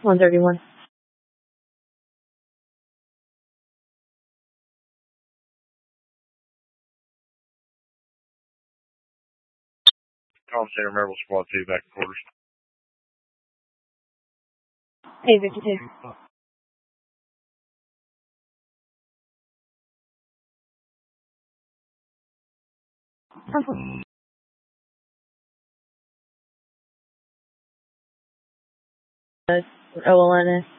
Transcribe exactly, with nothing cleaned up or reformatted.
one thirty-one. Tom Center, Maryville Squad two, back in quarters. eight fifty-two. O L N S.